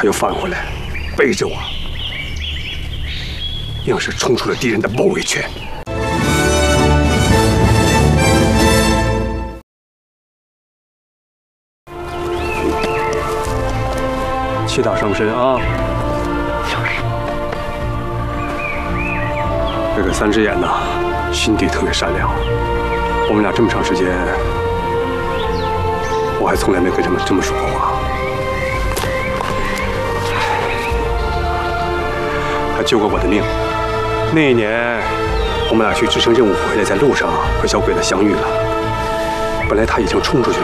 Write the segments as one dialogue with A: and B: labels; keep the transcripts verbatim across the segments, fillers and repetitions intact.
A: 他又返回来，背着我，硬是冲出了敌人的包围圈。气大伤身啊！这个三只眼呐，心地特别善良。我们俩这么长时间，我还从来没跟他们这么说过话。他救过我的命。那一年，我们俩去执行任务回来，在路上和小鬼子相遇了。本来他已经冲出去了，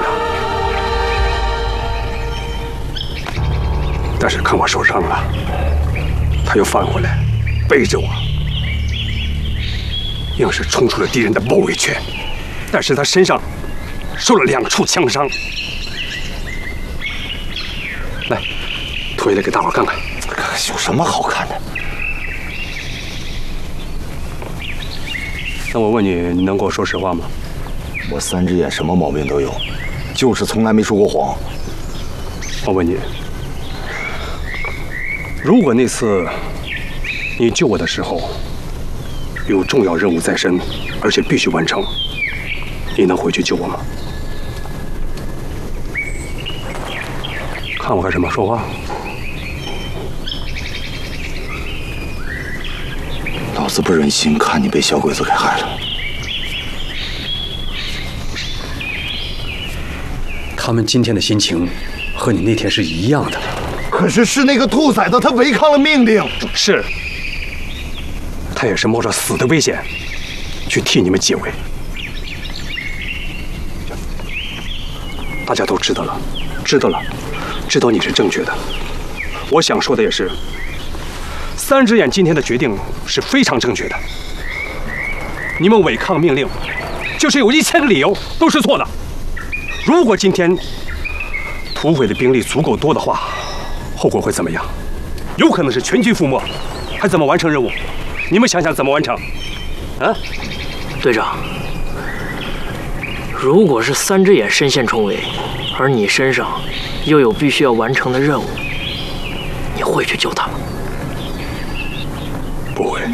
A: 但是看我受伤了，他又返回来，背着我，硬是冲出了敌人的包围圈。但是他身上受了两处枪伤。来，脱下来给大伙看看。
B: 有什么好看的？
A: 那我问你，你能跟我说实话吗？
B: 我三只眼什么毛病都有，就是从来没说过谎。
A: 我问你，如果那次你救我的时候有重要任务在身，而且必须完成，你能回去救我吗？看我干什么？说话！
B: 老子不忍心看你被小鬼子给害了。
A: 他们今天的心情和你那天是一样的。
B: 可是是那个兔崽子，他违抗了命令。
A: 是，他也是冒着死的危险去替你们解围。大家都知道了，知道了，知道你是正确的。我想说的也是，三只眼今天的决定是非常正确的。你们违抗命令，就是有一千个理由都是错的。如果今天土匪的兵力足够多的话，后果会怎么样？有可能是全军覆没，还怎么完成任务？你们想想怎么完成？啊，
C: 队长，如果是三只眼身陷重围，而你身上又有必须要完成的任务，你会去救他吗？
A: 不会。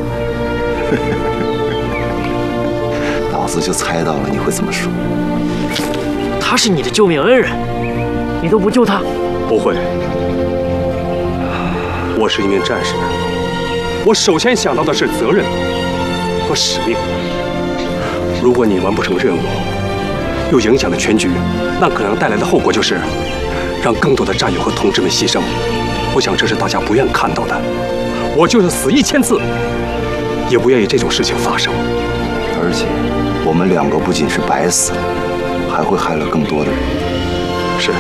B: 老子就猜到了你会这么说。
C: 他是你的救命恩人，你都不救他？
A: 不会。我是一名战士，我首先想到的是责任和使命。如果你完不成任务，又影响了全局，那可能带来的后果就是让更多的战友和同志们牺牲。我想这是大家不愿看到的。我就是死一千次，也不愿意这种事情发生。
B: 而且，我们两个不仅是白死，还会害了更多的人。
A: 是。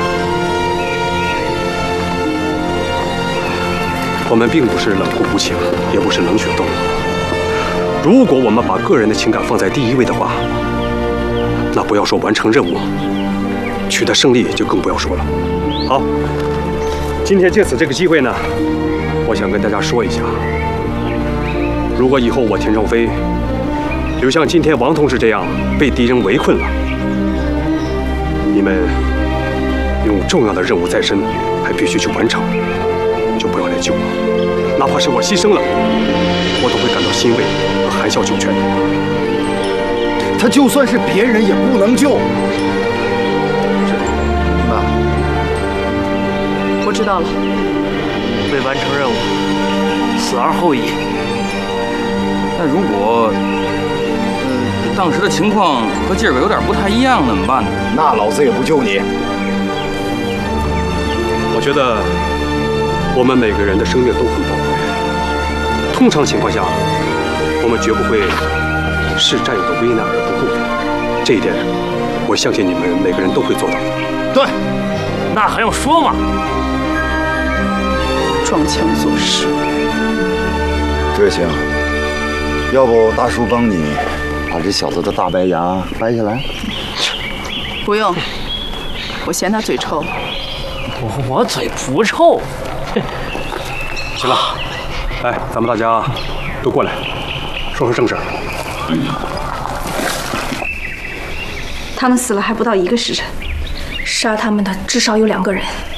A: 我们并不是冷酷无情，也不是冷血动物。如果我们把个人的情感放在第一位的话，那不要说完成任务，取得胜利就更不要说了。好，今天借此这个机会呢，我想跟大家说一下，如果以后我田少飞有像今天王同志这样被敌人围困了，你们有重要的任务在身，还必须去完成，就不要来救我，哪怕是我牺牲了，我都会感到欣慰和含笑九泉。
B: 他就算是别人也不能救。
A: 是，
B: 明白了。
D: 我知道了。
C: 为完成任务，死而后已。
E: 那如果，呃，当时的情况和今儿个有点不太一样，怎么办呢？
B: 那老子也不救你。
A: 我觉得我们每个人的生命都很宝贵。通常情况下，我们绝不会视战友的危难而不顾的。这一点，我相信你们每个人都会做到。
B: 对，
C: 那还用说吗？
D: 装腔作势。
B: 这行，要不大叔帮你把这小子的大白牙掰下来？
D: 不用，我嫌他嘴臭。
C: 我我嘴不臭。
A: 行了，来，咱们大家都过来，说说正事儿。
F: 他们死了还不到一个时辰，杀他们的至少有两个人。